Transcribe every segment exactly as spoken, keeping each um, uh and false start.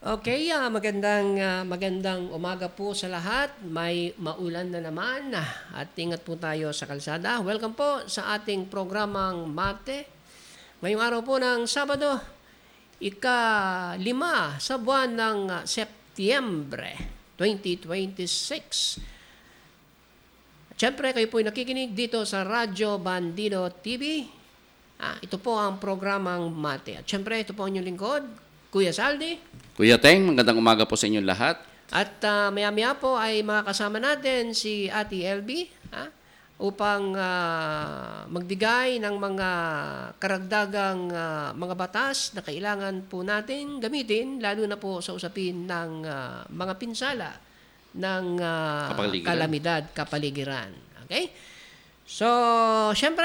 Okay, ah, magandang ah, magandang umaga po sa lahat. May maulan na naman ah, at ingat po tayo sa kalsada. Welcome po sa ating programang Mate. Ngayong araw po ng Sabado, ika-lima sa buwan ng ah, Setyembre twenty twenty-six. At syempre, kayo po ay nakikinig dito sa Radyo Bandido T V. Ah, ito po ang programang Mate. At syempre, ito po ang inyong lingkod, Kuya Saldi. Kuya Teng, magandang umaga po sa inyong lahat. At uh, maya-maya po ay makakasama natin si Ate L B ha, upang uh, magbigay ng mga karagdagang uh, mga batas na kailangan po natin gamitin, lalo na po sa usapin ng uh, mga pinsala ng uh, Kapaligiran. kalamidad, kapaligiran. Okay? So, syempre,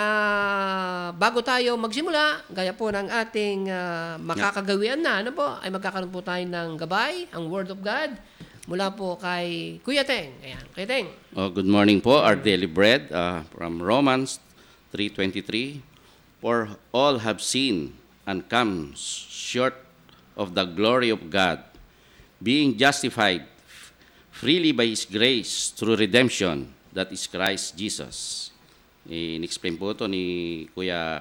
uh, bago tayo magsimula, gaya po ng ating uh, makakagawian na, ano po, ay magkakaroon po tayo ng gabay, ang Word of God, mula po kay Kuya Teng. Ayan, Kuya Teng. Oh, good morning po. Our daily bread uh, from Romans three twenty-three. For all have sinned and come short of the glory of God, being justified freely by His grace through redemption, that is Christ Jesus. In-explain po ito ni Kuya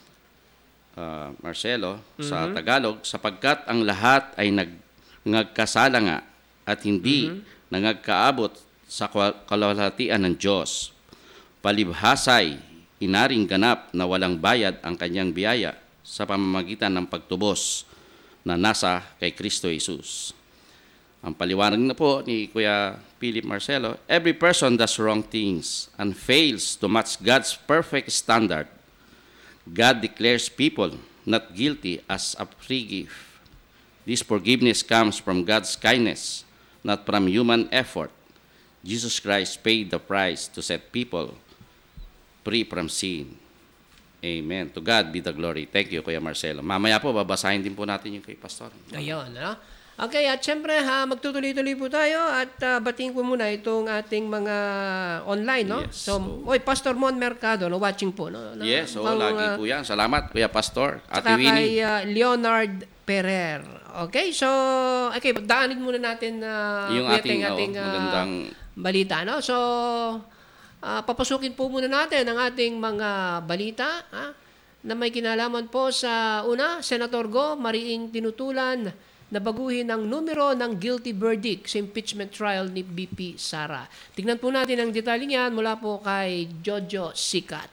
uh, Marcelo mm-hmm. sa Tagalog, sapagkat ang lahat ay nag, nagkasala nga at hindi mm-hmm. nangagkaabot sa kalwalhatian ng Diyos. Palibhasay, inaring ganap na walang bayad ang kanyang biyaya sa pamamagitan ng pagtubos na nasa kay Kristo Jesus. Ang paliwanag na po ni Kuya Philip Marcelo, every person does wrong things and fails to match God's perfect standard. God declares people not guilty as a free gift. This forgiveness comes from God's kindness, not from human effort. Jesus Christ paid the price to set people free from sin. Amen. To God be the glory. Thank you, Kuya Marcelo. Mamaya po, babasahin din po natin yung kay Pastor. Ayun, ano? Okay, at syempre ha, magtutuloy-tuloy po tayo at uh, batiin ko muna itong ating mga online, no? Yes. So, oy, Pastor Mon Mercado, no, watching po, no? no Yes, oo, Pang, lagi uh, po yan. Salamat, Kuya Pastor. Ate Ate kay Winnie. uh, Leonard Perer. Okay, so, okay, daanin muna natin uh, Yung ating, oh, ating uh, magandang balita, no? So, uh, papasukin po muna natin ang ating mga balita, ha? Na may kinalaman po sa una, Senator Go, mariing tinutulan na baguhin ang numero ng guilty verdict sa impeachment trial ni B P Sara. Tingnan po natin ang detalye niyan mula po kay Jojo Sikat.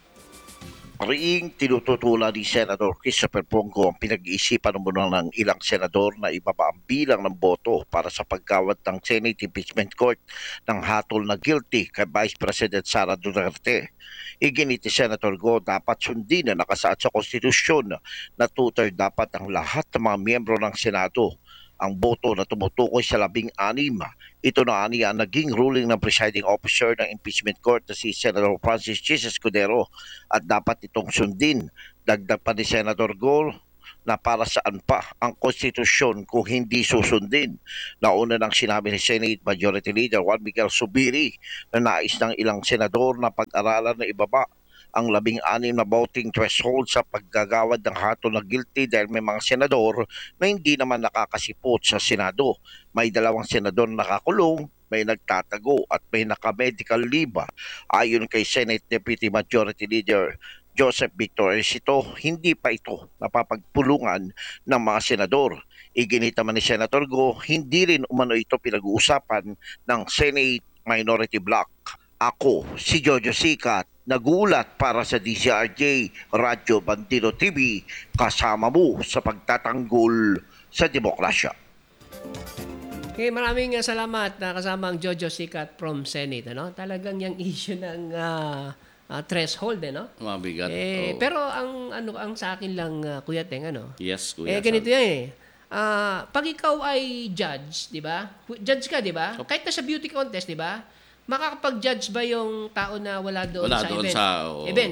Riing tinututulan ni Senator Christopher Bongo ang pinag-iisipan muna ng ilang senador na ibaba ang bilang ng boto para sa pagkawat ng Senate Impeachment Court ng hatol na guilty kay Vice President Sara Duterte. Iginit ni Senator Go dapat sundin na nakasaad sa konstitusyon na two-third dapat ang lahat ng mga miyembro ng Senado ang boto na tumutukoy sa labing-anim. Ito na aniya ang naging ruling ng presiding officer ng impeachment court na si Senator Francis Chis Escudero at dapat itong sundin. Dagdag pa ni Senator Go na para saan pa ang konstitusyon kung hindi susundin. Nauna nang sinabi ni Senate Majority Leader Juan Miguel Zubiri na nais ng ilang senador na pag-aralan na ibaba ang labing-anim na voting threshold sa paggagawad ng hatol na guilty dahil may mga senador na hindi naman nakakasipot sa Senado. May dalawang senador na nakakulong, may nagtatago at may naka-medical leave. Ayon kay Senate Deputy Majority Leader Joseph Victor Esito, hindi pa ito napapagpulungan ng mga senador. Iginit naman ni Senator Go, hindi rin umano ito pinag-uusapan ng Senate Minority Bloc. Ako, si Jojo Sikat, nagulat para sa D C R J Radyo Bandido T V, kasama mo sa pagtatanggol sa demokrasya. Okay, maraming uh, salamat na kasama ang Jojo Sikat from Senate. Ano? Talagang yung issue ng uh, uh, threshold, eh, no? Mabigat. Eh, Oh. Pero ang ano ang sa akin lang, uh, Kuya Teng, ano? Yes, Kuya. Eh, ganito yan eh. Uh, pag ikaw ay judge, di ba? Judge ka, di ba? Kahit na sa beauty contest, di ba? Makakapag-judge ba yung tao na wala doon Wala sa doon event? sa, oo. Event.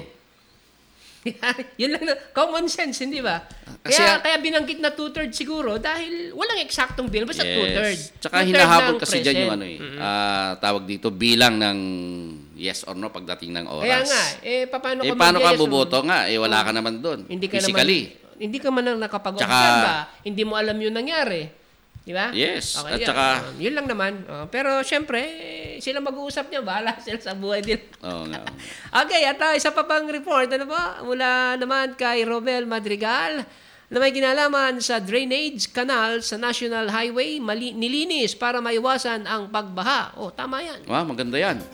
Yun lang na, common sense, hindi ba? Kasi- Kaya, kaya binanggit na two-thirds siguro dahil walang eksaktong bill, basta two-thirds. Tsaka Two-third hinahabol ng kasi dyan yung ano present. eh. ah, tawag dito, bilang ng yes or no pagdating ng oras. Kaya nga, eh, paano Eh, ka paano ka mag-yes or- buboto nga? Eh, wala ka naman doon. Hindi ka Physically. naman, hindi ka man lang nakapag-obserba, hindi mo alam yung nangyari. Di ba? Yes. Okay, At yan. saka, Uh, yun lang naman. Uh, pero syempre, eh, sila mag-uusap niya, bahala sila sa buhay din. oh, nga. Okay, at uh, isa pa pang report, ano ba? Mula naman kay Romel Madrigal, na may kinalaman sa drainage canal sa National Highway, mali- nilinis para maiwasan ang pagbaha. Oh, tama yan. Wow, maganda yan.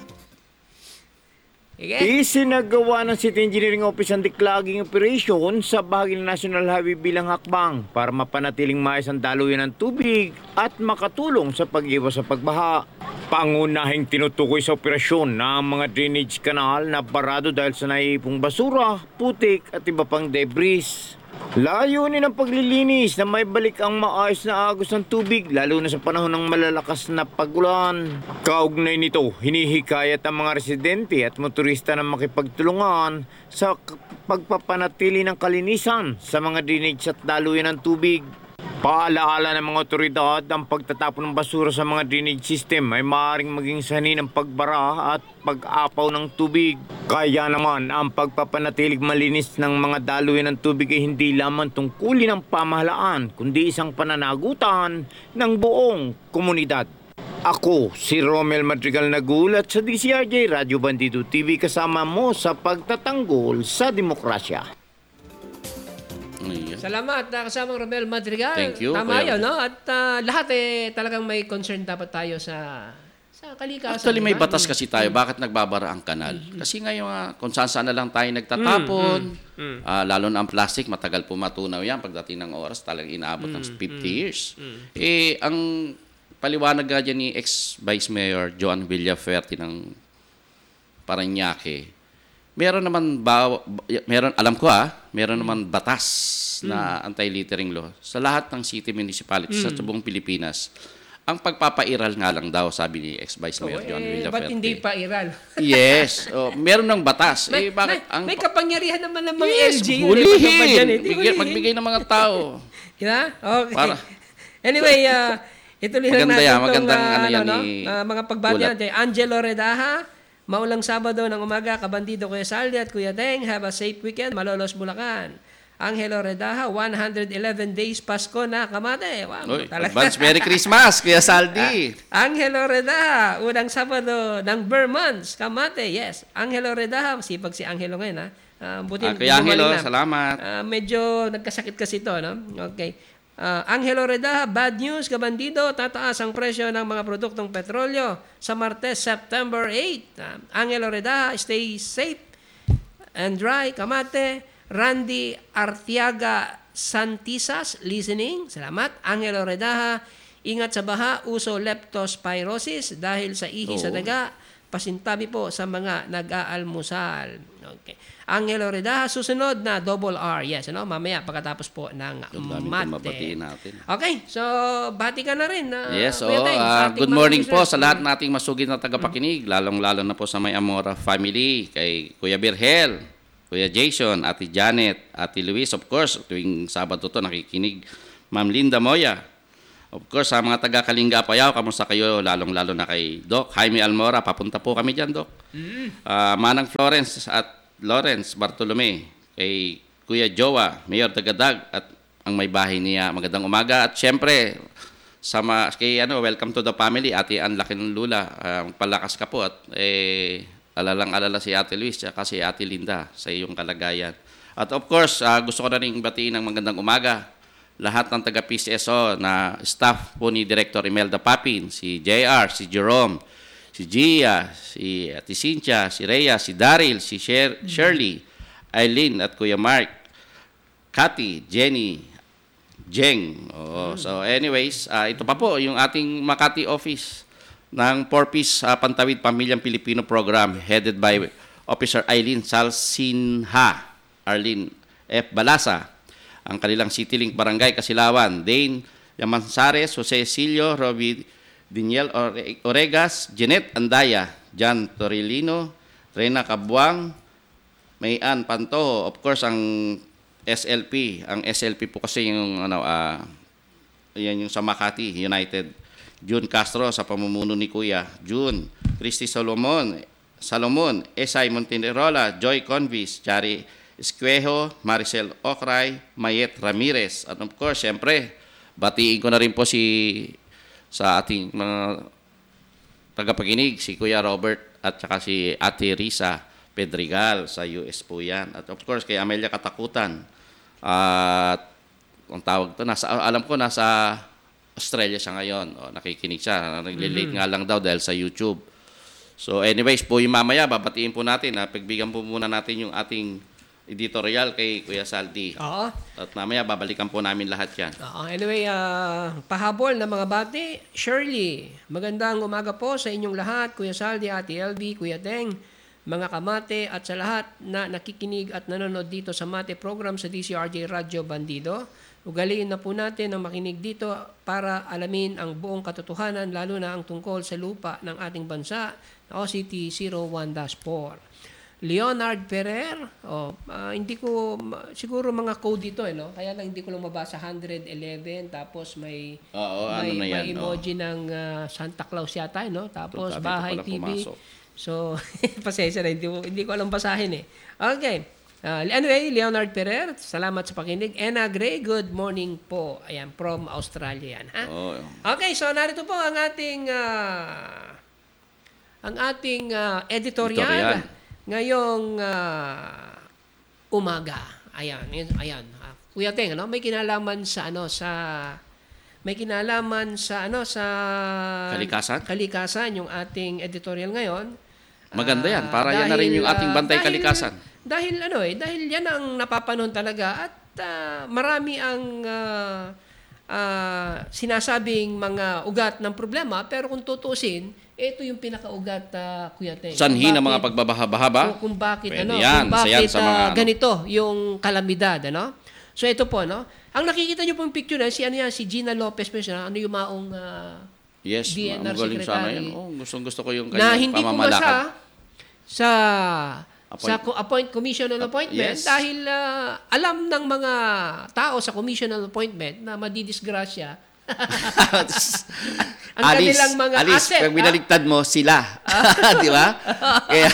Sige. Isinagawa ng City Engineering Office ang declogging operation sa bahagi ng National Highway bilang hakbang para mapanatiling maayos ang daluyan ng tubig at makatulong sa pag-iwas sa pagbaha. Pangunahing tinutukoy sa operasyon ng mga drainage canal na barado dahil sa naiipong basura, putik at iba pang debris. Layunin ang paglilinis na may balik ang maayos na agos ng tubig lalo na sa panahon ng malalakas na pagulan. Kaugnay nito, hinihikayat ang mga residente at motorista na makipagtulungan sa pagpapanatili ng kalinisan sa mga drainage at daluyan ng tubig. Paalaala ng mga otoridad ang pagtatapon ng basura sa mga drainage system ay maaaring maging sanhi ng pagbara at pag-apaw ng tubig. Kaya naman ang pagpapanatilig malinis ng mga daluyan ng tubig ay hindi lamang tungkulin ng pamahalaan kundi isang pananagutan ng buong komunidad. Ako si Romel Madrigal nagulat sa D C R J Radio Bandido T V kasama mo sa pagtatanggol sa demokrasya. Ayan. Salamat, uh, kasamang Romel Madrigal. Thank you, Tama Kuya. yun, no? At uh, lahat eh, talagang may concern dapat tayo sa sa kalikasan. Actually, may di ba? batas kasi tayo. Bakit nagbabara ang kanal? Kasi ngayon, uh, kung saan-saan na lang tayo nagtatapon, ah, lalo na ang plastic, matagal po matunaw yan. Pagdating ng oras, talagang inaabot ng fifty years. Eh, ang paliwanag nga dyan ni ex-Vice Mayor Joan Villafuerte ng Parañaque, meron naman ba, meron alam ko ah, meron naman batas na anti-littering law sa lahat ng city municipalities sa buong Pilipinas. Ang pagpapairal nga lang daw, sabi ni ex-Vice Mayor Oh, Joan eh, Villafuerte. ba't hindi pa iral? Yes. Oh, meron ng batas. may, eh, bakit may, ang may kapangyarihan naman ng mga yes, L G U. hulihin. Eh, Bigyan, magbigay ng mga tao. Diba? Okay. Para. Anyway, uh, ituloy lang Maganda natin yan, itong, magandang uh, ano yan no? ni Uh, mga pagbati Ulat. natin. Angelo Redaha, maulang Sabado ng umaga, Kabandido, Kuya Saldi at Kuya Deng. Have a safe weekend, Malolos, Bulacan. Angelo Redaha, one hundred eleven days Pasko na, kamate. Wow, Oy, talaga. advance Merry Christmas, Kuya Saldi. Angelo Redaha, unang Sabado ng Vermonts, kamate. Yes, Angelo Redaha, sipag si Angelo ngayon, ha? Uh, buti, Ah, Kuya Angelo, gumaling na. salamat. Ah, medyo nagkasakit kasi ito, no? Okay. Ah, Angelo Redaha, bad news, Kabandido, tataas ang presyo ng mga produktong petrolyo sa Martes, September eighth. Ah, Angelo Redaha, stay safe and dry, kamate. Randy Artiaga Santisas, listening. Salamat. Angelo Redaha, ingat sa baha, uso leptospirosis dahil sa ihi sa Oo. daga. Pasintabi po sa mga nag-aalmusal. Okay. Angelo Redaha, susunod na double R. Yes, ano? Mamaya pagkatapos po ng Ang dami mate. pong mabatiin natin. Okay, so bati ka na rin. Uh, Yes, oh, Kuya Teng, sa ah, ating good mga morning po listeners. sa lahat nating masugid na tagapakinig, lalong-lalo na po sa may Amora family, kay Kuya Birhel, Kuya Jason, Ate Janet, Ate Luis, of course, tuwing Sabado to nakikinig, Ma'am Linda Moya. Of course, sa mga taga-Kalinga Apayao, kamusta kayo, lalong-lalo na kay Doc Jaime Almora, papunta po kami dyan, Doc. Ah, Manang Florence at Lawrence Bartolome, kay Kuya Jowa, Mayor Dagadag, at ang may bahay niya, magandang umaga. At syempre, sama, kay ano, welcome to the family, Ate Ann Lakin Lula, ah, palakas ka po, at eh, alalang-alala si Ate Luis, at si Ate Linda sa iyong kalagayan. At of course, ah, gusto ko na rin batiin ng magandang umaga lahat ng taga-P C S O na staff po ni Director Imelda Papin, si J R, si Jerome, si Gia, si Ate Cynthia, si Rhea, si Daryl, si Sher- Shirley, Eileen at Kuya Mark, Cathy, Jenny, Jeng. Oo. So anyways, ah, ito pa po yung ating Makati office ng Four-Piece ah, Pantawid Pamilyang Pilipino Program headed by Officer Eileen Salsinha, Arlene F. Balasa, ang kanilang City Link Barangay Kasilawan, Dane Yamansares, Jose Silio, Robbie Daniel Ore- Oregas, Jeanette Andaya, Jan Torillino, Rena Cabuang, Mayan Pantojo, of course ang S L P, ang S L P po kasi yung ano ah yan yung sa Makati United. June Castro sa pamumuno ni Kuya June, Christy Solomon, Salomon, Esay Montenerola, Joy Convis, Chari Esquejo, Maricel Ocray, Mayet Ramirez. At of course, siyempre, batiin ko na rin po si sa ating mga tagapakinig, si Kuya Robert at saka si Ate Risa Pedregal sa U S po yan. At of course, kay Amelia Katakutan. At ang tawag to, nasa, alam ko, nasa Australia siya ngayon. O, nakikinig siya. Naglilate nga lang daw dahil sa YouTube. So anyways po, yung mamaya, babatiin po natin. Ha? Pagbigyan po muna natin yung ating editorial kay Kuya Saldi. Oo. At mamaya, babalikan po namin lahat yan. Oo. Anyway, ah, pahabol na mga bati, Shirley, magandang umaga po sa inyong lahat, Kuya Saldi, Ate L B, Kuya Teng, mga kamate at sa lahat na nakikinig at nanonood dito sa Mate program sa D C R J Radyo Bandido. Ugaliin na po natin ang makinig dito para alamin ang buong katotohanan, lalo na ang tungkol sa lupa ng ating bansa na O C T zero one dash four. Leonard Ferrer, oh, ah, hindi ko, ma- siguro mga code dito, eh, no? Kaya lang hindi ko lang mabasa one eleven, tapos may, Oo, ano may, na yan, may emoji ng ah, Santa Claus yata, eh, no? Tapos Dito Bahay pala T V. pumasok. So, pasensya na, hindi, ko- hindi ko alam basahin eh. Okay. Ah, anyway, Leonard Ferrer, salamat sa pakinig. Anna Gray, good morning po. Ayan, from Australia yan, ha? Oo. Okay, so narito po ang ating ah, ang ating ah, editorial, Editorial. ngayong ah, umaga. Ayan, yun- ayan. Ah, Kuya Teng, ano, may kinalaman sa ano sa may kinalaman sa ano sa Kalikasan? Kalikasan yung ating editorial ngayon. Maganda yan. Ah, Para yan na rin yung dahil, ating ah, bantay dahil- kalikasan. Dahil ano eh, dahil yan ang napapanahon talaga at ah, marami ang ah, ah, sinasabing mga ugat ng problema, pero kung tutuusin, ito yung pinakaugat, uh, Kuya Teng. Sanhi Kung ng mga bakit- pagbabahaba. Kung, kung bakit Pwede ano, yan. kung Isa yan bakit sa mga ah, ano. ganito yung kalamidad, ano? So ito po, no? Ang nakikita niyo po yung picture na si ano yan, si Gina Lopez po siya, ano yung maong ah, Yes, D N R ang galing sana secretary. yan. Oh, gustong gusto ko yung na kanyang hindi pumasa pamamalakad. sa Appoint- sa co- appoint commission on appointment yes. dahil ah, alam ng mga tao sa commission on appointment na madidisgrasya ang Alice, kanilang mga Alice, asset. pag binaligtad mo, sila. Di ba? Kaya,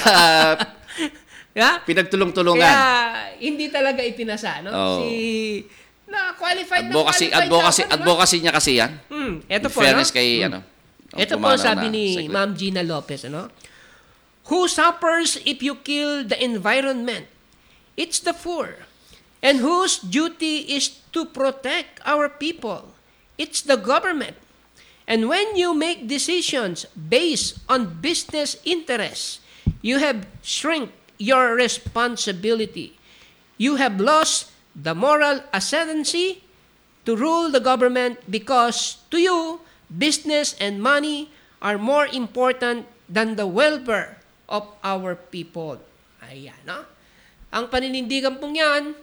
Yeah? pinagtulong-tulungan. Kaya hindi talaga ipinasa, no? Oo. Si na qualified Advocacy, na qualified advocacy, na ako, advocacy niya kasi yan. diba? Hmm, ito In po, fairness no? kay, ano, ang Ito po pumanaw sabi na ni secret- Ma'am Gina Lopez, ano? Who suffers if you kill the environment? It's the poor. And whose duty is to protect our people? It's the government. And when you make decisions based on business interests, you have shrunk your responsibility. You have lost the moral ascendancy to rule the government because to you, business and money are more important than the welfare of our people. Ayan, no? Ang paninindigan pong yan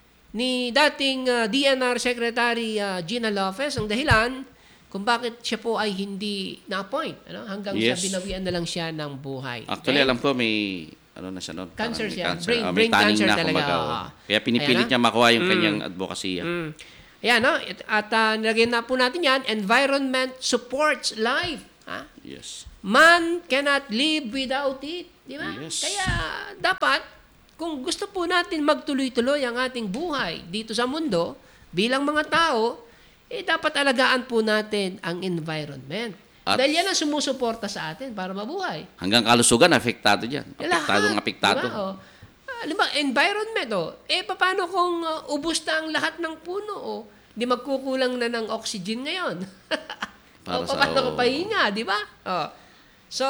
ni dating uh, D N R Secretary uh, Gina Lopez, ang dahilan kung bakit siya po ay hindi na-appoint. Ano? Hanggang Yes. sa binawian na lang siya ng buhay. Actually, Okay? alam ko may, ano na siya noon? Cancer Parang may siya. cancer. Brain- Ah, may brain taning cancer na, talaga, kumbaga, oo. oh. Kaya pinipilit Ayan, niya makuha yung Mm. kanyang advocacy. Mm. Ayan, no? At, at uh, nilagyan na po natin yan, environment supports life. Ha? Yes. Man cannot live without it. Di ba? Yes. Kaya dapat, kung gusto po natin magtuloy-tuloy ang ating buhay dito sa mundo, bilang mga tao, eh dapat alagaan po natin ang environment. At- Dahil yan ang sumusuporta sa atin para mabuhay. Hanggang kalusugan, apektado dyan. Apektadong Lahat, apektado. Diba? Oh. Ah, di ba, environment, oh. Eh, paano kung uh, ubos na ang lahat ng puno, oh? Di magkukulang na ng oxygen ngayon. Para o, sa- paano oh. ka pahinga, di ba? Oh. So,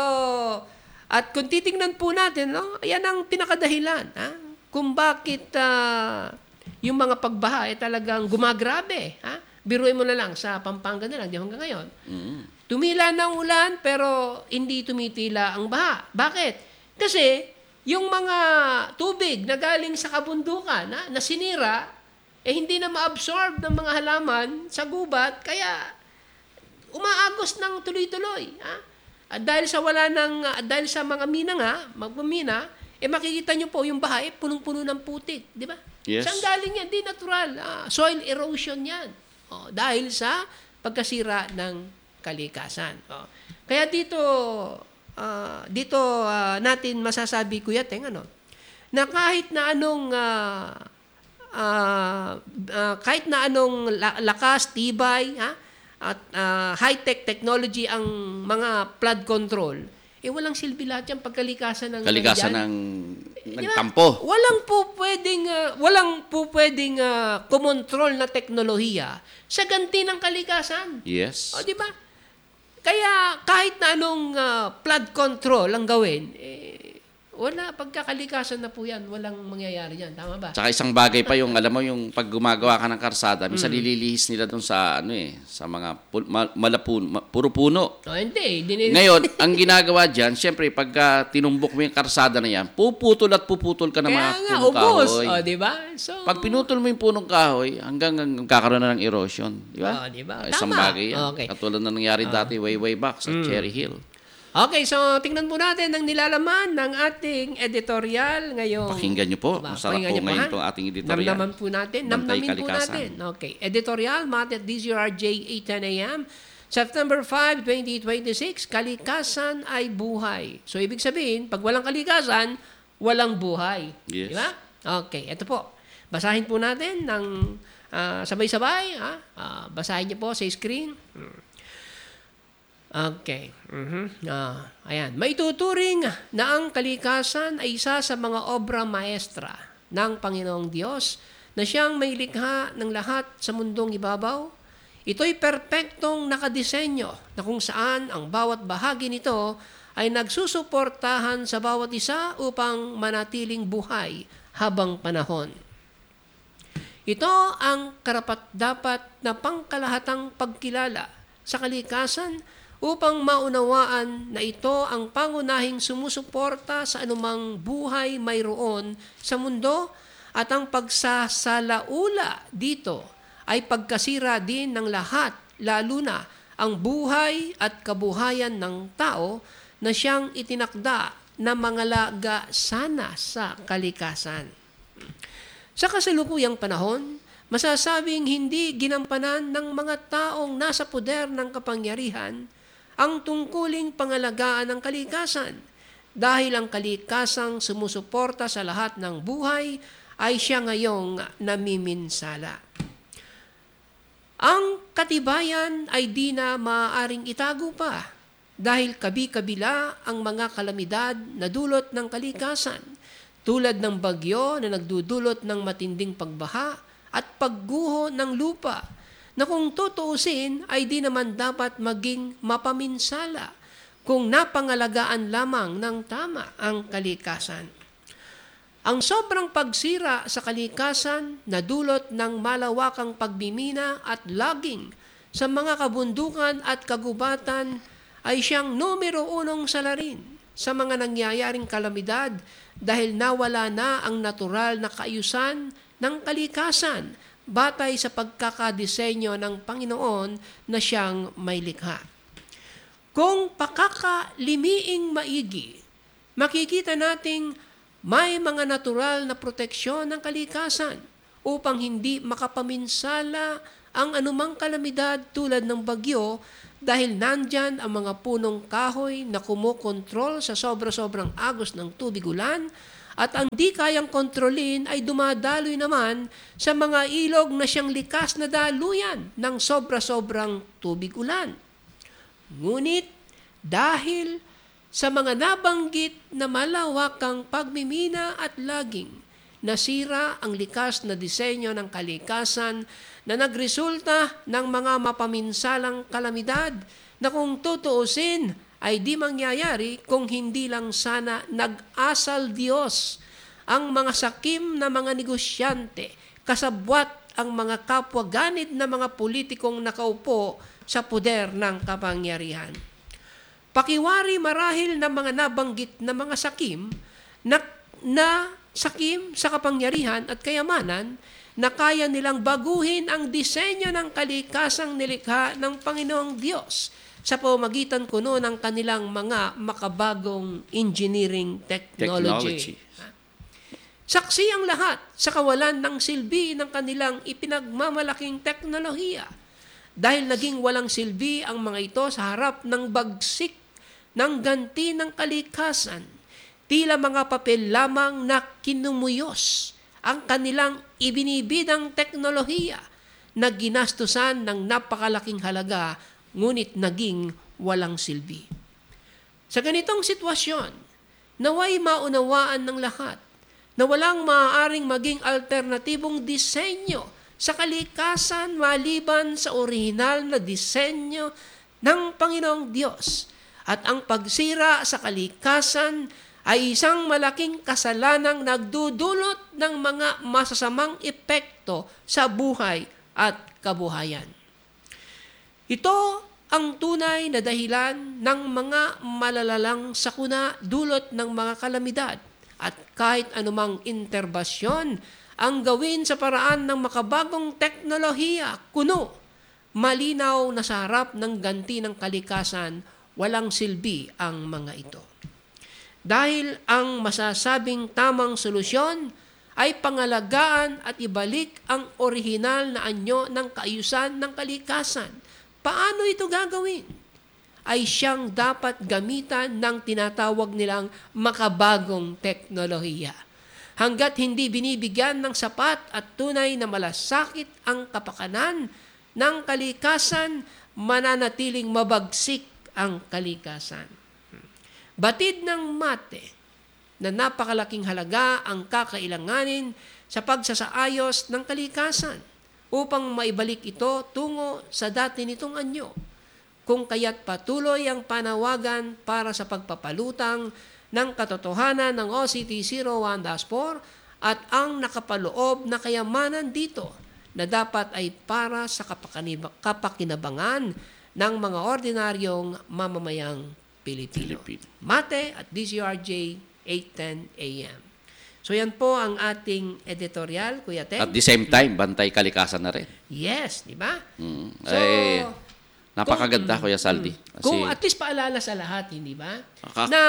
at kung titingnan po natin, no, yan ang pinakadahilan, ha? Kung bakit ah, yung mga pagbaha ay talagang gumagrabe, ha? Biruin mo na lang sa Pampanga na lang, di hanggang ngayon. Mm. Tumila ng ulan pero hindi tumitila ang baha. Bakit? Kasi yung mga tubig na galing sa kabundukan na, na sinira, eh hindi na ma-absorb ng mga halaman sa gubat, kaya umaagos ng tuloy-tuloy. Ha? At dahil sa wala ng, ah, dahil sa mga mina nga, magpamina, eh makikita nyo po yung baha, eh punong-puno ng putik. Di ba? Yes. Saan galing yan? Di natural. Ah, soil erosion yan. Oh, dahil sa pagkasira ng kalikasan. Oh. Kaya dito, ah, dito ah, natin masasabi, Kuya Teng, ano, na kahit na anong ah, ah, ah, kahit na anong la- lakas, tibay, ha? At ah, high-tech technology ang mga flood control, eh walang silbi lahat yan pagkalikasan ng Kalikasan nandyan. ng Di ba? nagtampo. Walang po pwedeng ah, walang po pwedeng ah, kumontrol na teknolohiya sa ganti ng kalikasan. Yes. O di ba? Kaya kahit na anong ah, flood control ang gawin, eh wala, pagkakalikasan na po yan, walang mangyayari yan. Tama ba? Tsaka isang bagay pa yung, alam mo, yung pag gumagawa ka ng karsada, minsan Mm. nililihis nila doon sa, ano eh, sa mga pu- ma- malapun, ma- puro puno. O hindi. Din- Ngayon, ang ginagawa dyan, syempre, pagka tinumbok mo yung karsada na yan, puputol at puputol ka ng mga Kaya nga, punong ubos. kahoy. O, di ba? So, Pag pinutol mo yung punong kahoy, hanggang hanggang kakaroon na ng erosion. Di ba? Oh, di ba? Isang Tama. bagay yan. Okay. Katulad na nangyari dati way, way back sa Cherry Hill. okay, so tingnan po natin ang nilalaman ng ating editorial ngayong... Pakinggan nyo po. Diba? Masarap Pakinggan po niyo ngayon ha? itong ating editorial. Namnaman po natin. Bantay Namnamin po kalikasan. natin. Okay. Editorial, Matet D Z R J, eight ten a m September fifth, twenty twenty-six, kalikasan ay buhay. So, ibig sabihin, pag walang kalikasan, walang buhay. Di Yes. ba? Okay, ito po. Basahin po natin ng ah, sabay-sabay. Ha? Ah, basahin niyo po sa screen. Hmm. Okay. Mhm. Ah, ayan. Maituturing na ang kalikasan ay isa sa mga obra maestra ng Panginoong Diyos na siyang may likha ng lahat sa mundong ibabaw. Ito'y perpektong nakadisenyo na kung saan ang bawat bahagi nito ay nagsusuportahan sa bawat isa upang manatiling buhay habang panahon. Ito ang karapat-dapat na pangkalahatang pagkilala sa kalikasan upang maunawaan na ito ang pangunahing sumusuporta sa anumang buhay mayroon sa mundo at ang pagsasalaula dito ay pagkasira din ng lahat, lalo na ang buhay at kabuhayan ng tao na siyang itinakda na mangalaga sana sa kalikasan. Sa kasalukuyang panahon, masasabing hindi ginampanan ng mga taong nasa poder ng kapangyarihan ang tungkuling pangalagaan ng kalikasan dahil ang kalikasang sumusuporta sa lahat ng buhay ay siya ngayong namiminsala. Ang katibayan ay di na maaaring itago pa dahil kabi-kabila ang mga kalamidad na dulot ng kalikasan tulad ng bagyo na nagdudulot ng matinding pagbaha at pagguho ng lupa na kung tutuusin ay di naman dapat maging mapaminsala kung napangalagaan lamang ng tama ang kalikasan. Ang sobrang pagsira sa kalikasan na dulot ng malawakang pagmimina at logging sa mga kabundukan at kagubatan ay siyang numero unong salarin sa mga nangyayaring kalamidad dahil nawala na ang natural na kaayusan ng kalikasan batay sa pagkakadisenyo ng Panginoon na siyang may likha. Kung pakakalimiing maigi, makikita nating may mga natural na proteksyon ng kalikasan upang hindi makapaminsala ang anumang kalamidad tulad ng bagyo dahil nandyan ang mga punong kahoy na kumokontrol sa sobra-sobrang agos ng tubig ulan at ang di kayang kontrolin ay dumadaloy naman sa mga ilog na siyang likas na daluyan ng sobra-sobrang tubig ulan. Ngunit dahil sa mga nabanggit na malawakang pagmimina at laging, nasira ang likas na disenyo ng kalikasan na nagresulta ng mga mapaminsalang kalamidad na kung tutuusin ay di mangyayari kung hindi lang sana nag-asal Diyos ang mga sakim na mga negosyante, kasabwat ang mga kapwa-ganit na mga politikong nakaupo sa poder ng kapangyarihan. Pakiwari marahil ng mga nabanggit na mga sakim na, na sakim sa kapangyarihan at kayamanan na kaya nilang baguhin ang disenyo ng kalikasang nilikha ng Panginoong Diyos sa pamamagitan kuno ng kanilang mga makabagong engineering technology. Technology. Saksi ang lahat sa kawalan ng silbi ng kanilang ipinagmamalaking teknolohiya dahil naging walang silbi ang mga ito sa harap ng bagsik ng ganti ng kalikasan. tila mga papel lamang na kinumuyos ang kanilang ibinibidang teknolohiya na ginastusan ng napakalaking halaga ngunit naging walang silbi. Sa ganitong sitwasyon, naway maunawaan ng lahat na walang maaaring maging alternatibong disenyo sa kalikasan maliban sa orihinal na disenyo ng Panginoong Diyos. At ang pagsira sa kalikasan ay isang malaking kasalanang nagdudulot ng mga masasamang epekto sa buhay at kabuhayan. Ito ang tunay na dahilan ng mga malalalang sakuna dulot ng mga kalamidad at kahit anumang interbasyon ang gawin sa paraan ng makabagong teknolohiya, kuno, malinaw na sa harap ng ganti ng kalikasan, walang silbi ang mga ito. Dahil ang masasabing tamang solusyon ay pangalagaan at ibalik ang orihinal na anyo ng kaayusan ng kalikasan. Paano ito gagawin? Ay siyang dapat gamitan ng tinatawag nilang makabagong teknolohiya. Hanggat hindi binibigyan ng sapat at tunay na malasakit ang kapakanan ng kalikasan, mananatiling mabagsik ang kalikasan. Batid ng mate na napakalaking halaga ang kakailanganin sa pagsasaayos ng kalikasan upang maibalik ito tungo sa dati nitong anyo. Kung kaya't patuloy ang panawagan para sa pagpapalutang ng katotohanan ng O C T zero one dash four at ang nakapaloob na kayamanan dito na dapat ay para sa kapakinabangan ng mga ordinaryong mamamayang Pilipino. Pilipino. Mate at D C R J eight ten A M. So yan po ang ating editorial, Kuya Ted. At the same time, bantay kalikasan na rin. Yes, di ba? Mm. So, Ay, napakaganda, kung- Kuya Saldi. Kasi Kung at least paalala sa lahat, hindi ba? Aka- Na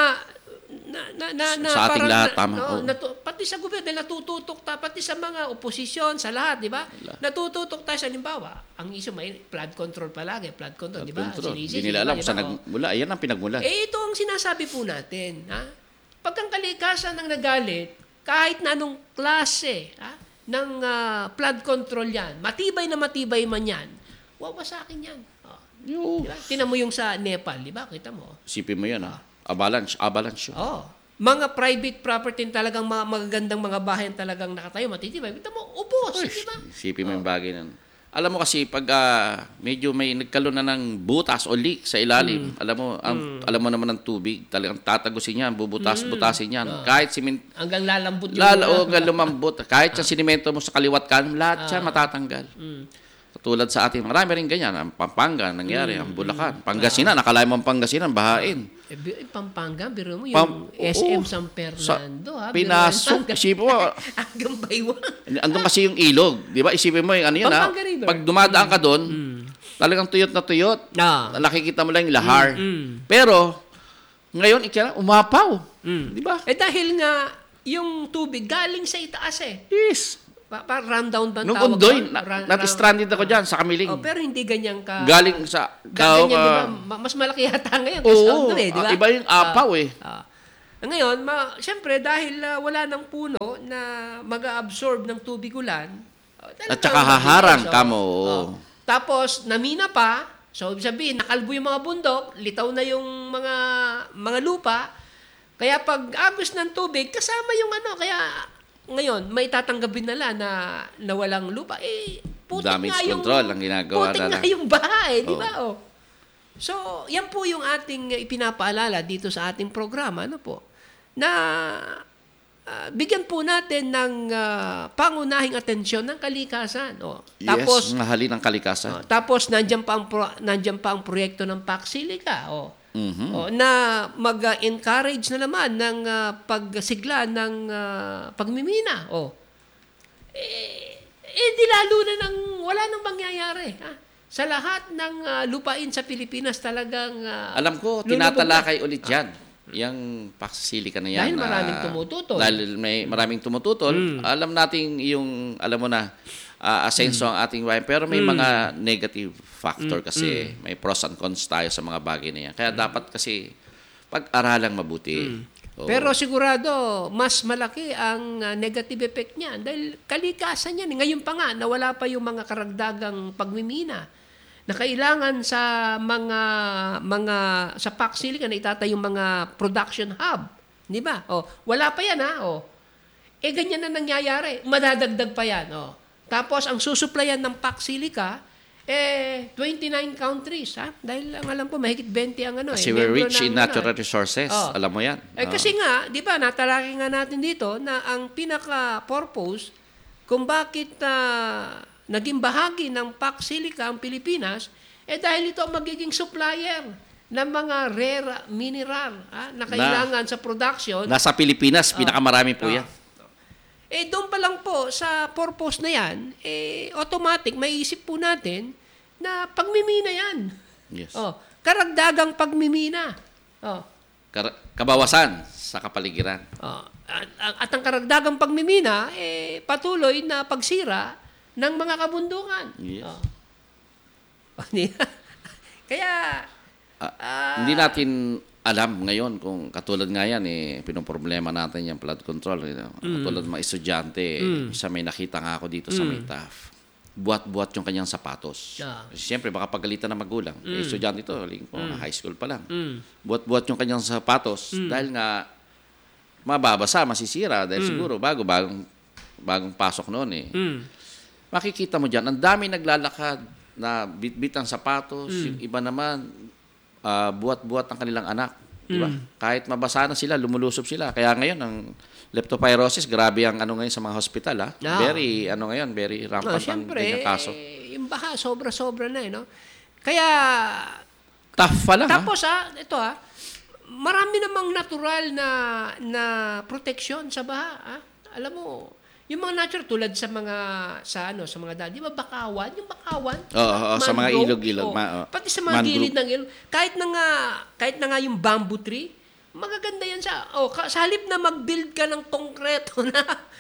na na na, na Sa ating parang lahat, na- tama, no, oo. natu- pati sa gobyerno natututok ta, pati sa mga oposisyon, sa lahat, di ba? Natututok tayo sa halimbawa. Ang issue may flood control palagi, flood control, di ba? Control. Sinisisi, Hindi nila di ba? alam Di kung ba? saan Oh. nagmula. Ayan ang pinagmulan. Eh, ito ang sinasabi po natin. Ha? Pag ang kalikasan ang nagalit, kahit na anong klase ha, ng ah, flood control yan, matibay na matibay man yan, wawasakin yan. Oh. Yo. Diba? Tinan mo yung sa Nepal, di ba? Kita mo. Isipin mo yan, ha? Avalanche. Avalanche yun. Oh. Mga private property talagang mga magagandang mga bahay talagang nakatayo, matitibay. Kita mo, ubos, di ba? Isipin mo yung bagay na. Alam mo kasi pag ah, medyo may nagkaroon na ng butas o leak sa ilalim, alam mo ang alam mo naman ng tubig, talagang tatagusin yan, bubutas-butasin yan. Kahit simen Hanggang lalambot yung lala o mga- lumambot, kahit yung sinimento mo sa kaliwat kanan, lahat yan matatanggal. Katulad sa atin, marami rin ganyan. Ang Pampanga, nangyari. Ang Bulacan. Pangasinan, nakalain mo ang Pangasinan, bahain. Eh, bi- eh, Pampanga, biro mo, yung Pam- S M oo. San Fernando, ha? Biro mo, Pinasok. Pampanga. Isipin mo, Hanggang baywang. andun kasi yung ilog. Di ba? Isipin mo yung ano yun, ha? Pampanga River. Pag dumadaan ka doon, talagang tuyot na tuyot. Ah. Nakikita mo lang yung lahar. Mm. Pero, ngayon, ikala, umapaw. Mm. Di ba? Eh dahil nga, yung tubig galing sa itaas eh. Yes. Pa, pa rundown ba ang Nung tawag undoy, doon? na, Run- nat-stranded run- ako dyan sa Kamiling. Oh, pero hindi ganyan ka... Galing sa... Ga- ganyan, di ba? ah, Ma- Mas malaki yata ngayon kasi Oo, outdoor eh, di ba? ah, iba yung apaw eh. Ah. Ngayon, ma, syempre, dahil ah, wala ng puno na mag-absorb ng tubig ulan, oh, talagang At saka haharang mabilis, ka oh. mo. Oh. Tapos, namina pa, so ibig sabihin, nakalbo yung mga bundok, litaw na yung mga mga lupa, kaya pag agos ng tubig, kasama yung ano, kaya ngayon, may tatanggapin nila na, na walang lupa, eh, putik Damage nga yung... control ang ginagawa putik nila. nga yung bahay, di Oo. ba? Oh. So, yan po yung ating ipinapaalala dito sa ating programa, ano po, na ah, bigyan po natin ng ah, pangunahing atensyon ng kalikasan. Oh. Tapos, yes, mahalin ang kalikasan. oh, tapos nandiyan pa ang pro, nandiyan pa ang proyekto ng Paxilica, oh. Mhm. Oh, na mag-encourage na naman ng ah, pagsigla ng ah, pagmimina. Oh. Eh, eh di lalo na nang wala nang mangyayari, ha? Sa lahat ng ah, lupain sa Pilipinas talagang ah, Alam ko, lulubog tinatalakay ulit yan. Yung paksili ka na yan. Dahil maraming na- tumututol. Dahil may maraming tumututol. Alam natin yung, alam mo na, ah, asenso ang ating bayan. Pero may mga negative factor kasi may pros and cons tayo sa mga bagay na yan. Kaya dapat kasi pag-aralang mabuti. Oo. Pero sigurado, mas malaki ang ah, negative effect niyan dahil kalikasan yan. Ngayon pa nga, nawala pa yung mga karagdagang pagmimina na kailangan sa mga mga sa P A C Silica na itatay yung mga production hub. Di ba? O, wala pa yan, ha? O. Eh, ganyan na nangyayari. Madadagdag pa yan. O. Tapos, ang susuplayan ng P A C Silica, eh, twenty-nine countries, ha? Dahil ang alam ko, mahigit twenty ang ano. Kasi eh, we're membro rich in ng, ano, natural eh. resources. Oh. Alam mo yan. Eh, Oh. kasi nga, di ba, natalaki nga natin dito na ang pinaka-purpose kung bakit ah, naging bahagi ng P A C Silica ang Pilipinas, eh dahil ito ang magiging supplier ng mga rare mineral ah, na kailangan sa production. Nasa Pilipinas, pinakamarami po Ah. yan. Eh doon pa lang po sa purpose na yan, eh automatic maiisip po natin na pagmimina yan. Yes. Oh, karagdagang pagmimina. Oh. Kar- kabawasan sa kapaligiran. Oh, at, at ang karagdagang pagmimina, eh, patuloy na pagsira ng mga kabundukan. Yes. Oh. Kaya, ah, Hindi natin alam ngayon kung katulad nga yan, eh, pinoproblema natin yung flood control. You know? Katulad ng mga estudyante, isa may nakita nga ako dito sa may T A F. Buat-buat yung kanyang sapatos. Ah. Kasi siyempre, baka pagalitan ng magulang. Eh, estudyante ito, haling ko, high school pa lang. mm, Buat-buat yung kanyang sapatos dahil nga mababasa, masisira dahil siguro bago bagong bagong pasok noon eh. mm, Makikita mo diyan, ang dami naglalakad na bitbit ang sapatos, Mm. yung iba naman ah, buat-buat ang kanilang anak, di ba? Mm. Kahit mabasa na sila, lumulusob sila. Kaya ngayon ang leptospirosis, grabe ang ano ngayon sa mga hospital, ha? Ah. Very ano ngayon, very no, rampant ang siyempre, ganyang kaso. eh, yung baha, sobra-sobra na eh, no? Kaya, Tough pa lang, ha? tapos ah, ito ah, marami namang natural na na protection sa baha, ah. Alam mo, yung mga natural tulad sa mga sa ano, sa mga daan, di ba bakawan, yung bakawan, Oo, oo, sa mga mangrove, ilog-ilog, oo. ma- oo. Pati sa mga Mangrove. gilid ng ilog, kahit na nga kahit na nga yung bamboo tree, magaganda yan sa oh, ka, sa halip na mag-build ka ng konkreto na